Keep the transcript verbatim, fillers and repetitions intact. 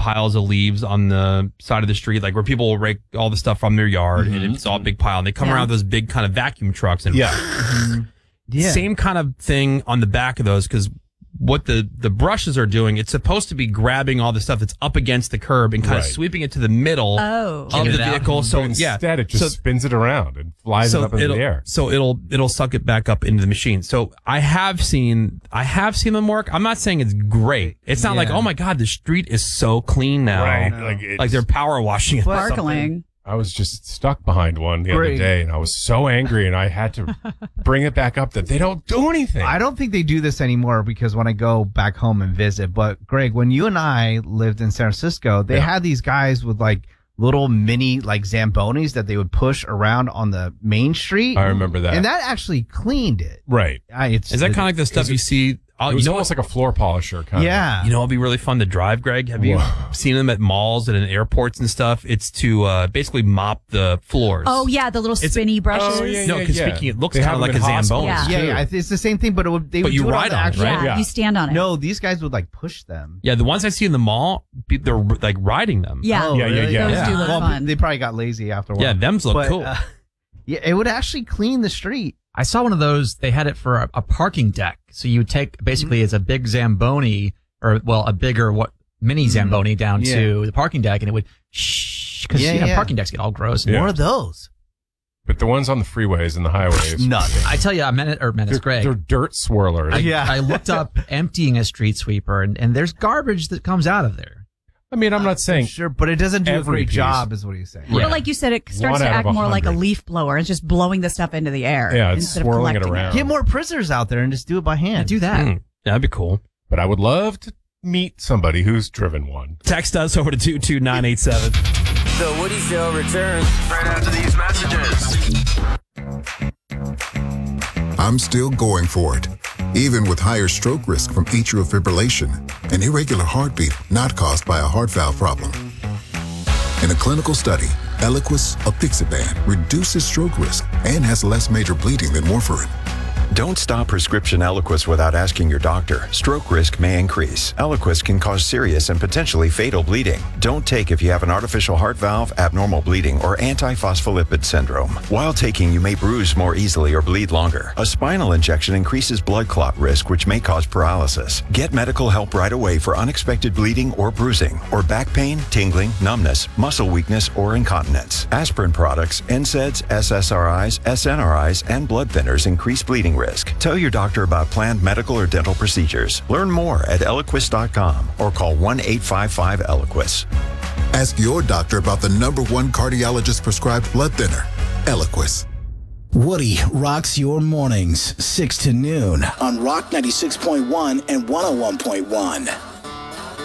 piles of leaves on the side of the street, like where people will rake all the stuff from their yard, mm-hmm. and it's all a big pile. And they come yeah. around with those big kind of vacuum trucks. And yeah. mm-hmm. yeah. Same kind of thing on the back of those, because what the, the brushes are doing, it's supposed to be grabbing all the stuff that's up against the curb and kind right. of sweeping it to the middle oh. of the vehicle. So but instead, yeah, it just so, spins it around and flies so it up into the air. So it'll it'll suck it back up into the machine. So I have seen I have seen them work. I'm not saying it's great. It's not yeah. like, oh my God, the street is so clean now. Right. No. Like, like they're power washing it. Sparkling. I was just stuck behind one the Greg. other day, and I was so angry, and I had to bring it back up that they don't do anything. I don't think they do this anymore, because when I go back home and visit, but Greg, when you and I lived in San Francisco, they yeah. had these guys with like little mini like Zambonis that they would push around on the main street. I remember that. And that actually cleaned it. Right. I, it's, Is that kind of like the stuff you see? Oh, it was you know almost what? like a floor polisher kind yeah. of. You know, it'd be really fun to drive, Greg. Have you Whoa. seen them at malls and in airports and stuff? It's to uh, basically mop the floors. Oh, yeah, the little spinny it's, brushes. Oh, yeah, no, because yeah, speaking, it looks kind of like a Zamboni. Yeah, yeah, yeah, it's the same thing, but it would, they but would you do ride it on, on the it, right? Yeah, Yeah. you stand on it. No, these guys would like push them. Yeah, the ones I see in the mall, they're like riding them. Yeah, oh, yeah, yeah, really? yeah. Those yeah. do look well, fun. They probably got lazy after a while. Yeah, them's look but, cool. Uh, yeah, it would actually clean the street. I saw one of those. They had it for a, a parking deck. So you would take, basically, mm-hmm. it's a big Zamboni, or, well, a bigger what mini Zamboni mm-hmm. down yeah. to the parking deck, and it would shh, because yeah, you know, yeah. parking decks get all gross. Yeah. More of those. But the ones on the freeways and the highways. Nothing. I tell you, I meant it, or meant they're, it's Greg. They're dirt swirlers. I, yeah. I looked up emptying a street sweeper, and, and there's garbage that comes out of there. I mean, I'm not saying sure, but it doesn't do a every great piece. job, is what he's saying. Well, Yeah. like you said, it starts One to out act of a more like a hundred. leaf blower. It's just blowing the stuff into the air. Yeah, it's instead of swirling it collecting around. Get more prisoners out there and just do it by hand. Yeah, do that. Mm, that'd be cool. But I would love to meet somebody who's driven one. Text us over to two two nine eight seven. The Woody Show returns right after these messages. I'm still going for it, even with higher stroke risk from atrial fibrillation, an irregular heartbeat not caused by a heart valve problem. In a clinical study, Eliquis apixaban reduces stroke risk and has less major bleeding than warfarin. Don't stop prescription Eliquis without asking your doctor. Stroke risk may increase. Eliquis can cause serious and potentially fatal bleeding. Don't take if you have an artificial heart valve, abnormal bleeding, or antiphospholipid syndrome. While taking, you may bruise more easily or bleed longer. A spinal injection increases blood clot risk, which may cause paralysis. Get medical help right away for unexpected bleeding or bruising, or back pain, tingling, numbness, muscle weakness, or incontinence. Aspirin products, N SAIDs, S S R Is, S N R Is, and blood thinners increase bleeding risk. Tell your doctor about planned medical or dental procedures. Learn more at Eliquis dot com or call one eight five five Eliquis. Ask your doctor about the number one cardiologist prescribed blood thinner, Eliquis. Woody rocks your mornings, six to noon on Rock ninety-six point one and one oh one point one.